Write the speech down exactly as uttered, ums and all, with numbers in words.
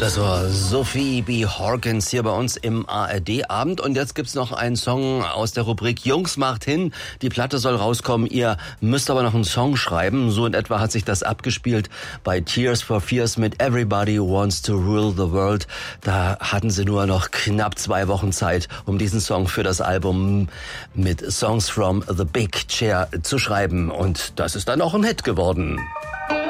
Das war Sophie B. Hawkins hier bei uns im A R D-Abend. Und jetzt gibt's noch einen Song aus der Rubrik Jungs macht hin. Die Platte soll rauskommen. Ihr müsst aber noch einen Song schreiben. So in etwa hat sich das abgespielt bei Tears for Fears mit Everybody Wants to Rule the World. Da hatten sie nur noch knapp zwei Wochen Zeit, um diesen Song für das Album mit Songs from the Big Chair zu schreiben. Und das ist dann auch ein Hit geworden.